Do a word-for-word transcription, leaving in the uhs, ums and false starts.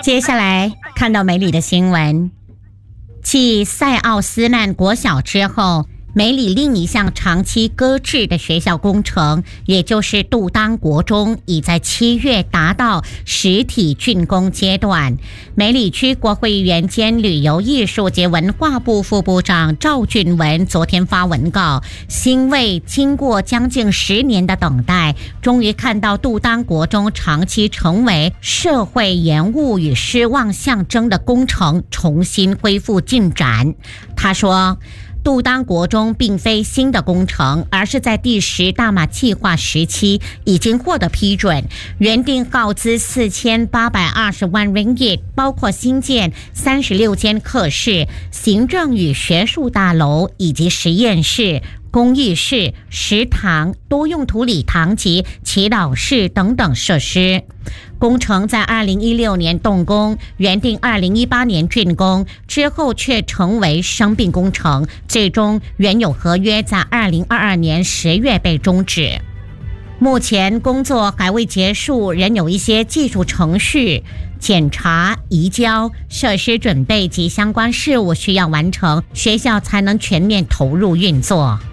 接下来看到梅里的新闻，继塞奥斯曼国小之后，梅里另一项长期搁置的学校工程，也就是杜当国中，已在七月达到实体竣工阶段。梅里区国会议员兼旅游艺术及文化部副部长赵俊文昨天发文告，欣慰经过将近十年的等待，终于看到杜当国中长期成为社会延误与失望象征的工程重新恢复进展。他说，杜当国中并非新的工程，而是在第十大马计划时期已经获得批准，原定耗资四千八百二十万 ringgit， 包括新建三十六间课室、行政与学术大楼以及实验室、公益室、食堂、多用途礼堂及祈祷室等等设施。工程在二零一六年动工，原定二零一八年竣工，之后却成为生病工程，最终原有合约在二零二二年十月被终止。目前工作还未结束，仍有一些技术程序、检查、移交、设施准备及相关事务需要完成，学校才能全面投入运作。